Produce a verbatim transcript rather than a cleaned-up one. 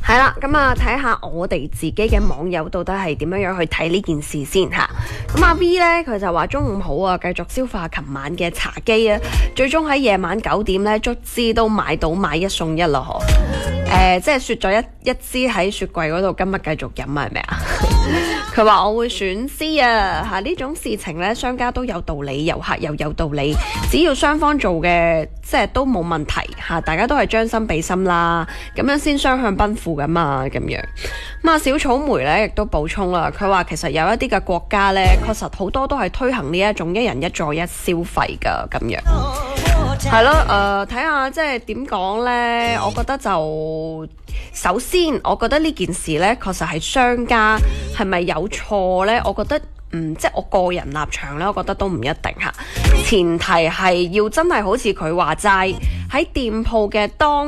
係啦，咁啊睇下我哋自己嘅網友到底係點樣樣去睇呢件事先吓。咁阿 V 呢，佢就話中午好啊，繼續消化琴晚嘅茶几啊，最終喺夜晚九點呢，卒之都買到買一送一啦嗬。誒、呃，即係雪咗一一支喺雪櫃嗰度，今日繼續飲啊，係咪啊？佢話我會選 C 啊，吓呢種事情呢，商家都有道理，遊客又有道理，只要雙方做嘅即係都冇問題吓，大家都係將心比心啦，咁樣先雙向奔赴噶嘛，咁樣。咁啊，小草莓呢亦都補充啦，佢話其實有一啲嘅國家呢，確實好多都係推行呢一種一人一座一消費噶，咁樣。係咯，誒、呃，睇下即係點講呢？我覺得就首先，我覺得呢件事呢，確實係商家係咪有錯呢？我覺得，嗯，即係我個人立場呢，我覺得都唔一定吓。前提係要真係好似佢話齋喺店鋪嘅當